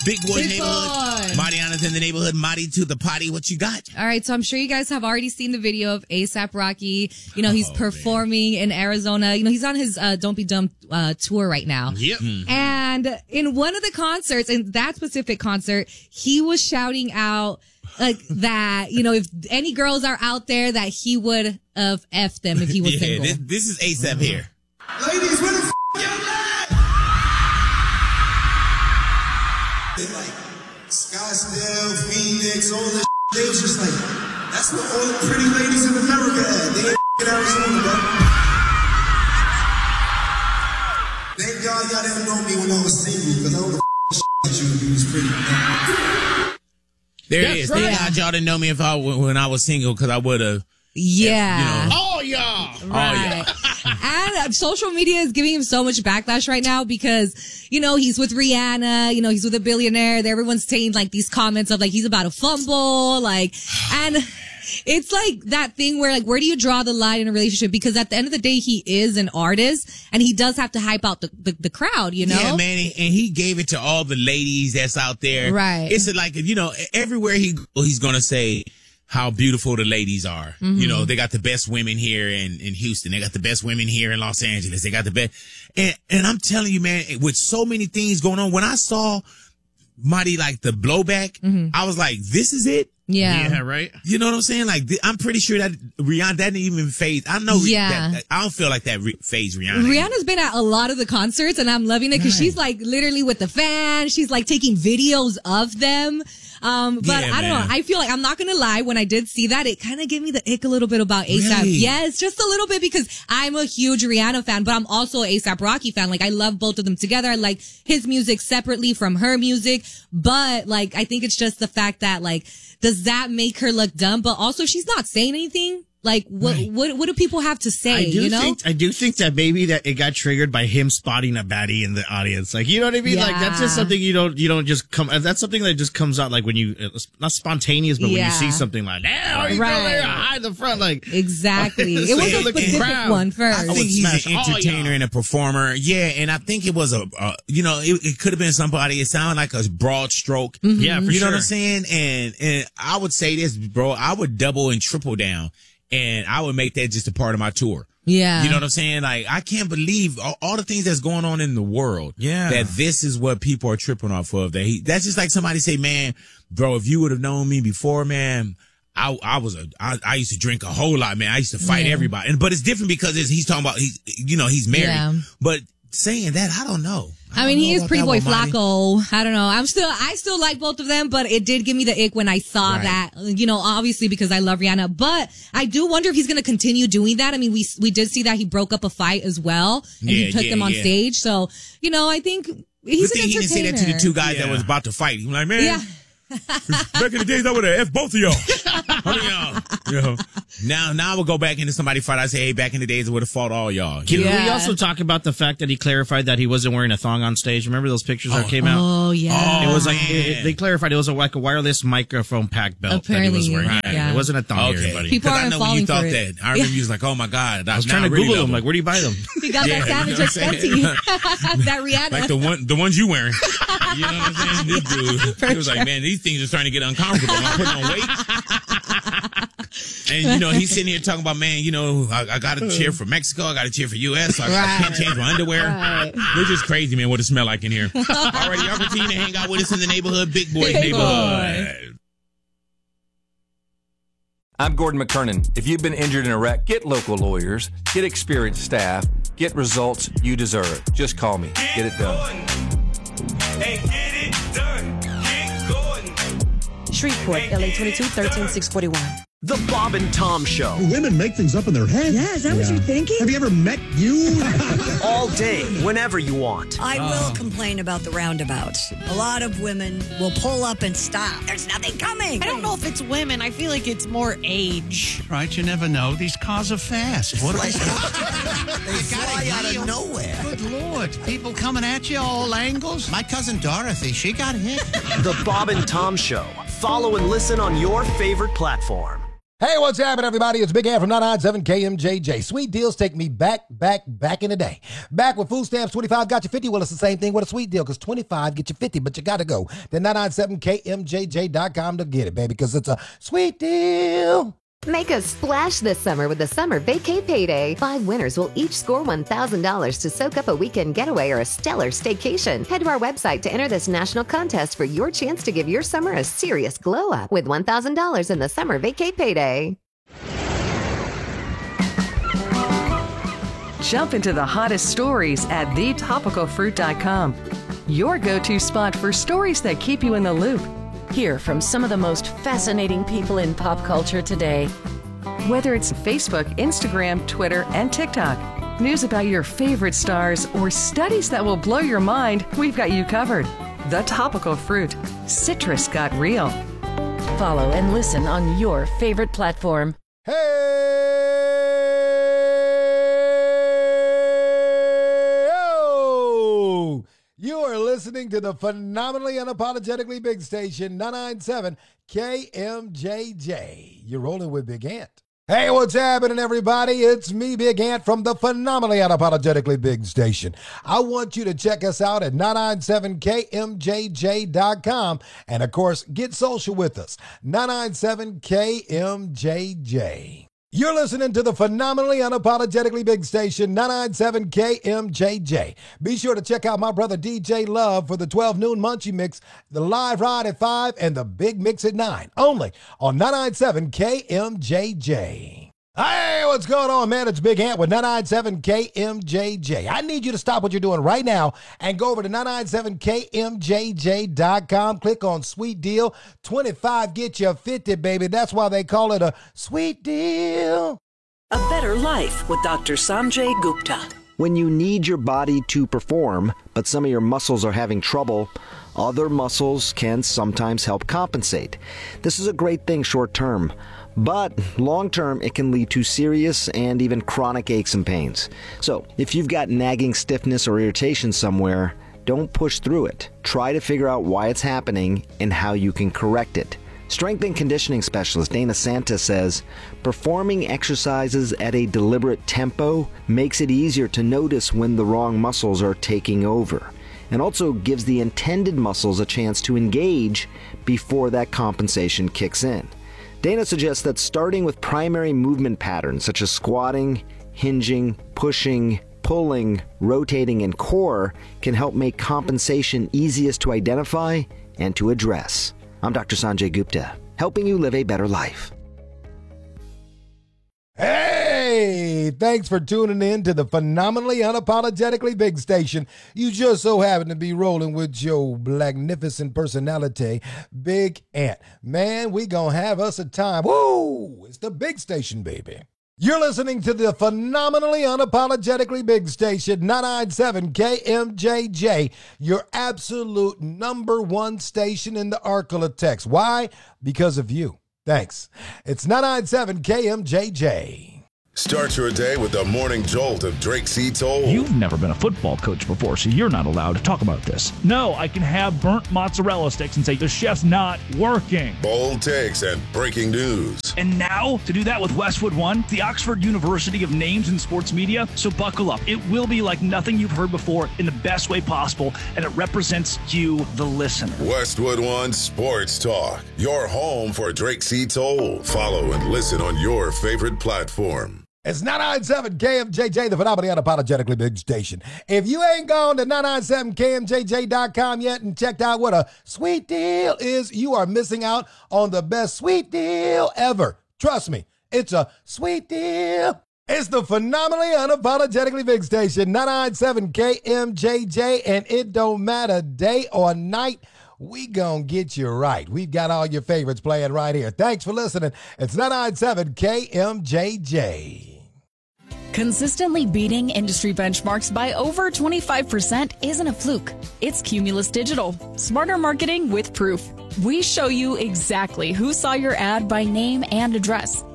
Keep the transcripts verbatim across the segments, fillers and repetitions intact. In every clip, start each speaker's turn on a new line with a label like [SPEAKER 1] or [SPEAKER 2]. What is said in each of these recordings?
[SPEAKER 1] Big Boy
[SPEAKER 2] Big
[SPEAKER 1] Neighborhood.
[SPEAKER 2] Boy.
[SPEAKER 1] Mariana's in the neighborhood. Marty to the potty. What you got?
[SPEAKER 2] All right, so I'm sure you guys have already seen the video of ASAP Rocky. You know, he's
[SPEAKER 1] Oh,
[SPEAKER 2] performing man. in Arizona. You know, he's on his uh, Don't Be Dumb uh, tour right now.
[SPEAKER 3] Yep.
[SPEAKER 1] Mm-hmm.
[SPEAKER 2] And in one of the concerts, in that specific concert, he was shouting out like that, you know, if any girls are out there, that he would have effed them if he was
[SPEAKER 1] yeah,
[SPEAKER 2] single.
[SPEAKER 1] this, this is ASAP here.
[SPEAKER 4] Ladies, where the f*** y'all at? They like Scottsdale, Phoenix, all that. They was just like, that's what all the pretty ladies in America had. They ain't in Arizona, bro. Thank God y'all didn't know me when I was single, because I would have at you if you was pretty.
[SPEAKER 1] There
[SPEAKER 3] That's
[SPEAKER 1] it is.
[SPEAKER 3] right.
[SPEAKER 1] Thank God y'all didn't know me if I when I was single, because I would have.
[SPEAKER 2] Yeah.
[SPEAKER 1] You know.
[SPEAKER 3] Oh, yeah.
[SPEAKER 2] Right. And uh, social media is giving him so much backlash right now because, you know, he's with Rihanna, you know, he's with a billionaire. Everyone's saying like these comments of like, he's about to fumble, like, and it's like that thing where like, where do you draw the line in a relationship? Because at the end of the day, he is an artist and he does have to hype out the, the, the crowd, you know?
[SPEAKER 1] Yeah, man, and he gave it to all the ladies that's out there.
[SPEAKER 2] Right.
[SPEAKER 1] It's like, you know, everywhere he goes, he's going to say how beautiful the ladies are.
[SPEAKER 2] Mm-hmm.
[SPEAKER 1] You know, they got the best women here in, in Houston. They got the best women here in Los Angeles. They got the best. And, and I'm telling you, man, with so many things going on, when I saw Marty, like the blowback,
[SPEAKER 2] Mm-hmm.
[SPEAKER 1] I was like, this is it?
[SPEAKER 2] Yeah.
[SPEAKER 3] Yeah, right?
[SPEAKER 1] You know what I'm saying? Like, th- I'm pretty sure that Rihanna, that didn't even phase. I know.
[SPEAKER 2] Yeah.
[SPEAKER 1] That, I don't feel like that re- phase Rihanna.
[SPEAKER 2] Rihanna's been at a lot of the concerts and I'm loving it because she's like literally with the fans. She's like taking videos of them. Um, but
[SPEAKER 1] Yeah,
[SPEAKER 2] I don't
[SPEAKER 1] man.
[SPEAKER 2] know. I feel like I'm not going to lie. When I did see that, it kind of gave me the ick a little bit about ASAP.
[SPEAKER 1] Really?
[SPEAKER 2] Yes, just a little bit because I'm a huge Rihanna fan, but I'm also a ASAP Rocky fan. Like I love both of them together. I like his music separately from her music, but like I think it's just the fact that like, does that make her look dumb? But also she's not saying anything. Like what,
[SPEAKER 1] Right.
[SPEAKER 2] what, what do people have to say?
[SPEAKER 3] I do
[SPEAKER 2] you know?
[SPEAKER 3] think I do think that maybe that it got triggered by him spotting a baddie in the audience. Like, you know what I mean? Like that's just
[SPEAKER 2] Yeah.
[SPEAKER 3] something you don't you don't just come. That's something that just comes out like when you it's not spontaneous, but when
[SPEAKER 2] Yeah.
[SPEAKER 3] you see something like, "Damn, you
[SPEAKER 2] Right.
[SPEAKER 3] go there, high in the front," like
[SPEAKER 2] Exactly. It was
[SPEAKER 1] Yeah,
[SPEAKER 2] a
[SPEAKER 1] look at
[SPEAKER 2] specific
[SPEAKER 3] crowd.
[SPEAKER 2] one
[SPEAKER 1] I
[SPEAKER 2] first.
[SPEAKER 1] think
[SPEAKER 3] would
[SPEAKER 1] he's
[SPEAKER 3] smash
[SPEAKER 1] an
[SPEAKER 3] all
[SPEAKER 1] entertainer
[SPEAKER 3] y'all.
[SPEAKER 1] and a performer. Yeah, and I think it was a, uh, you know, it, it could have been somebody. It sounded like a broad stroke.
[SPEAKER 3] yeah, for
[SPEAKER 1] you
[SPEAKER 3] sure.
[SPEAKER 1] know what I'm saying? And and I would say this, bro. I would double and triple down, and I would make that just a part of my tour.
[SPEAKER 2] Yeah.
[SPEAKER 1] You know what I'm saying? Like, I can't believe all, all the things that's going on in the world.
[SPEAKER 3] Yeah.
[SPEAKER 1] That this is what people are tripping off of. That he, that's just like somebody say, man, bro, if you would have known me before, man, I, I was a, I, I used to drink a whole lot, man. I used to fight
[SPEAKER 2] Yeah.
[SPEAKER 1] everybody. And, but it's different because it's, he's talking about, he's, you know, he's married.
[SPEAKER 2] Yeah.
[SPEAKER 1] But saying that, I don't know.
[SPEAKER 2] I
[SPEAKER 1] don't
[SPEAKER 2] mean,
[SPEAKER 1] know
[SPEAKER 2] he is
[SPEAKER 1] about
[SPEAKER 2] Pretty
[SPEAKER 1] that
[SPEAKER 2] Boy
[SPEAKER 1] one, Marty.
[SPEAKER 2] Flacco. I don't know. I'm still, I still like both of them, but it did give me the ick when I saw
[SPEAKER 1] Right.
[SPEAKER 2] that, you know, obviously because I love Rihanna, but I do wonder if he's going to continue doing that. I mean, we, we did see that he broke up a fight as well and
[SPEAKER 1] Yeah,
[SPEAKER 2] he took
[SPEAKER 1] yeah,
[SPEAKER 2] them on
[SPEAKER 1] yeah.
[SPEAKER 2] stage. So, you know, I think he's
[SPEAKER 1] Good
[SPEAKER 2] an
[SPEAKER 1] thing he didn't say that to the
[SPEAKER 2] entertainer.
[SPEAKER 1] two guys
[SPEAKER 3] Yeah.
[SPEAKER 1] that was about to fight. He was like, man,
[SPEAKER 2] Yeah.
[SPEAKER 1] back in the days, I would have F both of y'all. I mean, y'all. You know, now, now I would go back into somebody fight. I say, hey, back in the days, I would have fought all y'all.
[SPEAKER 3] Can
[SPEAKER 2] Yeah.
[SPEAKER 3] we also talk about the fact that he clarified that he wasn't wearing a thong on stage? Remember those pictures that came out?
[SPEAKER 2] Oh, yeah.
[SPEAKER 3] It was like
[SPEAKER 1] man.
[SPEAKER 3] it, they clarified it was a, like a wireless microphone pack belt
[SPEAKER 2] Apparently,
[SPEAKER 3] that he was wearing.
[SPEAKER 2] right. yeah.
[SPEAKER 3] It wasn't a thong,
[SPEAKER 1] Okay.
[SPEAKER 3] everybody.
[SPEAKER 2] People
[SPEAKER 1] Because I
[SPEAKER 2] are
[SPEAKER 1] know when you
[SPEAKER 2] falling
[SPEAKER 1] thought
[SPEAKER 2] for
[SPEAKER 1] that.
[SPEAKER 2] it.
[SPEAKER 1] I remember you was like, oh my God.
[SPEAKER 3] I was trying to Google them. Like, where do you buy them?
[SPEAKER 2] He got
[SPEAKER 1] Yeah,
[SPEAKER 2] that Savage
[SPEAKER 1] you know
[SPEAKER 2] X
[SPEAKER 1] what I'm saying?
[SPEAKER 2] Fenty. That Rihanna.
[SPEAKER 1] Like the one, the ones you wearing. You know what I'm saying? This dude, he was like, man, these things are starting to get uncomfortable. I'm putting on weight. And, you know, he's sitting here talking about, man, you know, I, I got a cheer for Mexico. I got a cheer for U S. So I, I
[SPEAKER 2] Right.
[SPEAKER 1] can't change my underwear.
[SPEAKER 2] Right.
[SPEAKER 1] They're just crazy, man, what it smell like in here. All right, y'all continue to hang out with us in the neighborhood. Big Boy
[SPEAKER 2] Big
[SPEAKER 1] Neighborhood.
[SPEAKER 5] I'm Gordon McKernan. If you've been injured in a wreck, get local lawyers, get experienced staff, get results you deserve. Just call me. Get it done.
[SPEAKER 6] Hey, get it done. Get going.
[SPEAKER 7] Shreveport, L A twenty-two, thirteen six forty-one.
[SPEAKER 8] The Bob and Tom Show.
[SPEAKER 9] Women make things up in their head.
[SPEAKER 7] Yeah, is that what you're thinking?
[SPEAKER 9] Have you ever met you?
[SPEAKER 8] All day, whenever you want.
[SPEAKER 10] I will complain about the roundabouts. A lot of women will pull up and stop. There's nothing coming.
[SPEAKER 11] I don't know if it's women. I feel like it's more age.
[SPEAKER 12] Right, you never know. These cars are fast. What
[SPEAKER 9] They
[SPEAKER 12] fly
[SPEAKER 9] out of nowhere.
[SPEAKER 12] Good Lord. People coming at you all angles. My cousin Dorothy, she got hit.
[SPEAKER 8] The Bob and Tom Show. Follow and listen on your favorite platform.
[SPEAKER 13] Hey, what's happening, everybody? It's Big Ant from ninety-nine point seven K M J J. Sweet deals take me back, back, back in the day. Back with food stamps, twenty-five got you fifty. Well, it's the same thing with a sweet deal, because twenty-five get you fifty, but you got to go to ninety-nine point seven K M J J dot com to get it, baby, because it's a sweet deal.
[SPEAKER 14] Make a splash this summer with the Summer Vacay Payday. Five winners will each score one thousand dollars to soak up a weekend getaway or a stellar staycation. Head to our website to enter this national contest for your chance to give your summer a serious glow up with one thousand dollars in the Summer Vacay Payday.
[SPEAKER 15] Jump into the hottest stories at the topical fruit dot com. Your go-to spot for stories that keep you in the loop.
[SPEAKER 16] Hear from some of the most fascinating people in pop culture today.
[SPEAKER 15] Whether it's Facebook, Instagram, Twitter, and TikTok, news about your favorite stars, or studies that will blow your mind, we've got you covered. The Topical Fruit. Citrus got real.
[SPEAKER 16] Follow and listen on your favorite platform.
[SPEAKER 13] You are listening to the phenomenally unapologetically big station, ninety-nine point seven K M J J. You're rolling with Big Ant. Hey, what's happening, everybody? It's me, Big Ant, from the phenomenally unapologetically big station. I want you to check us out at ninety-nine point seven K M J J dot com. And, of course, get social with us, ninety-nine point seven K M J J. You're listening to the phenomenally unapologetically big station, ninety-nine point seven K M J J. Be sure to check out my brother D J Love for the twelve noon Munchie Mix, the live ride at five, and the big mix at nine. Only on ninety-nine point seven K M J J. Hey, what's going on, man? It's Big Ant with ninety-nine point seven K M J J. I need you to stop what you're doing right now and go over to ninety-nine point seven K M J J dot com. Click on Sweet Deal. twenty-five get you fifty, baby. That's why they call it a sweet deal.
[SPEAKER 17] A better life with Doctor Sanjay Gupta.
[SPEAKER 8] When you need your body to perform, but some of your muscles are having trouble, other muscles can sometimes help compensate. This is a great thing short term. But long-term, it can lead to serious and even chronic aches and pains. So if you've got nagging stiffness or irritation somewhere, don't push through it. Try to figure out why it's happening and how you can correct it. Strength and conditioning specialist Dana Santa says, performing exercises at a deliberate tempo makes it easier to notice when the wrong muscles are taking over, and also gives the intended muscles a chance to engage before that compensation kicks in. Dana suggests that starting with primary movement patterns such as squatting, hinging, pushing, pulling, rotating, and core can help make compensation easiest to identify and to address. I'm Doctor Sanjay Gupta, helping you live a better life.
[SPEAKER 13] Hey, thanks for tuning in to the phenomenally unapologetically big station. You just so happen to be rolling with your magnificent personality, Big Ant. Man, we gonna have us a time. Woo! It's the big station, baby. You're listening to the phenomenally unapologetically big station, ninety-nine point seven K M J J, your absolute number one station in the Arklatex. Why? Because of you. Thanks. It's ninety-nine point seven K M J J.
[SPEAKER 18] Start your day with the morning jolt of Drake C. Toll.
[SPEAKER 19] You've never been a football coach before, so you're not allowed to talk about this. No, I can have burnt mozzarella sticks and say the chef's not working.
[SPEAKER 18] Bold takes and breaking news.
[SPEAKER 19] And now, to do that with Westwood One, the Oxford University of Names in Sports Media. So buckle up. It will be like nothing you've heard before in the best way possible, and it represents you, the listener.
[SPEAKER 18] Westwood One Sports Talk, your home for Drake C. Toll. Follow and listen on your favorite platform.
[SPEAKER 13] It's ninety-nine point seven K M J J, the phenomenally unapologetically big station. If you ain't gone to ninety-nine point seven K M J J dot com yet and checked out what a sweet deal is, you are missing out on the best sweet deal ever. Trust me, it's a sweet deal. It's the phenomenally unapologetically big station, ninety-nine point seven K M J J, and it don't matter day or night. We gonna get you right. We've got all your favorites playing right here. Thanks for listening. It's ninety-nine point seven K M J J.
[SPEAKER 20] Consistently beating industry benchmarks by over twenty-five percent isn't a fluke. It's Cumulus Digital. Smarter marketing with proof. We show you exactly who saw your ad by name and address.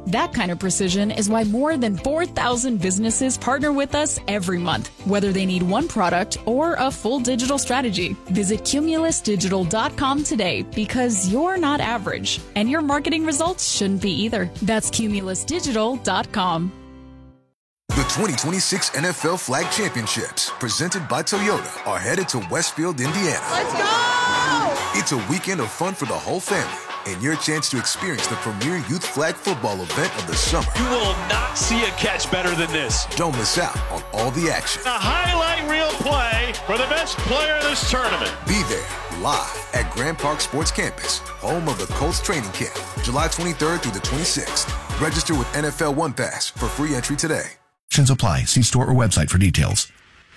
[SPEAKER 20] That kind of precision is why more than four thousand businesses partner with us every month, whether they need one product or a full digital strategy. Visit cumulus digital dot com today because you're not average, and your marketing results shouldn't be either. That's cumulus digital dot com.
[SPEAKER 21] The twenty twenty-six N F L Flag Championships, presented by Toyota, are headed to Westfield, Indiana.
[SPEAKER 11] Let's go!
[SPEAKER 21] It's a weekend of fun for the whole family and your chance to experience the premier youth flag football event of the summer.
[SPEAKER 22] You will not see a catch better than this.
[SPEAKER 21] Don't miss out on all the action.
[SPEAKER 22] A highlight reel play for the best player in this tournament.
[SPEAKER 21] Be there live at Grand Park Sports Campus, home of the Colts training camp, July twenty-third through the twenty-sixth. Register with N F L One Pass for free entry today.
[SPEAKER 23] Conditions apply. See store or website for details.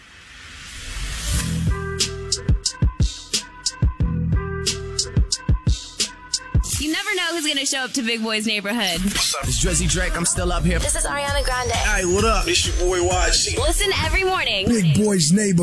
[SPEAKER 24] You never know who's going to show up to Big Boy's neighborhood.
[SPEAKER 25] It's Drizzy Drake. I'm still up here.
[SPEAKER 24] This is Ariana Grande.
[SPEAKER 25] Hey, what up?
[SPEAKER 24] It's your boy Y G. Listen every morning.
[SPEAKER 25] Big Boy's neighborhood.